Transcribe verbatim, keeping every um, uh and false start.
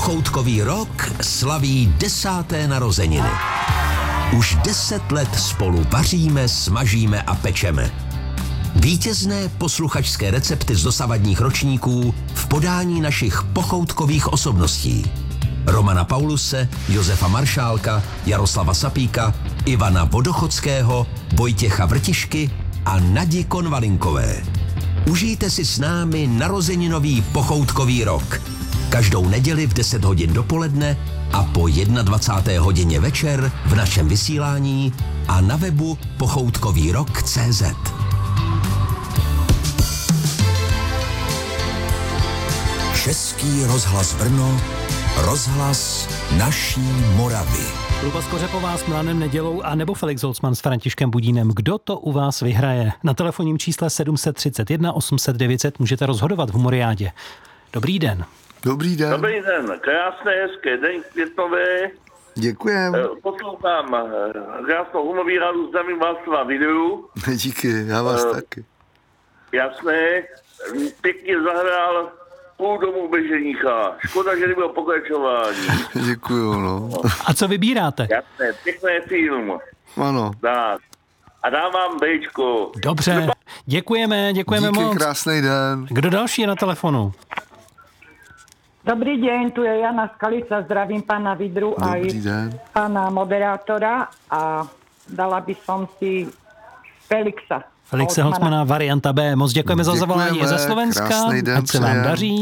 Pochoutkový rok slaví desáté narozeniny. Už deset let spolu vaříme, smažíme a pečeme. Vítězné posluchačské recepty z dosavadních ročníků v podání našich pochoutkových osobností. Romana Pauluse, Josefa Maršálka, Jaroslava Sapíka, Ivana Vodochodského, Vojtěcha Vrtišky a Nadi Konvalinkové. Užijte si s námi narozeninový pochoutkový rok. Každou neděli v deset hodin dopoledne a po dvacáté jedné hodině večer v našem vysílání a na webu pochoutkový rok tečka cé zet. Český rozhlas Brno, rozhlas naší Moravy. Luba Skořepová s Milanem Nedělou a nebo Felix Holzman s Františkem Budínem. Kdo to u vás vyhraje? Na telefonním čísle sedm set třicet jedna osm set devět set můžete rozhodovat v Humoriádě. Dobrý den. Dobrý den. Dobrý den, krásné, hezké den, květnové. Děkujem. Poslouchám krásnou humorírádu, zdravím vás na videu. Díky, já vás uh, taky. Jasné, pěkně zahrál Půl domu bez ženicha. Škoda, že nebylo pokračování. Děkuju, no. A co vybíráte? Jasné, pěkný film. Ano. Tak. A dám vám béčko. Dobře, děkujeme, děkujeme Díky, moc. krásný den. Kdo další je na telefonu? Dobrý deň, tu je Jana Skalica, zdravím pána Vidru Dobrý aj den. pána moderátora a dala by som si Felixa. Felixe Holzmana, varianta B. Moc děkujeme za zavolání ze Slovenska. Krásný den Ať se vám přejem. daří.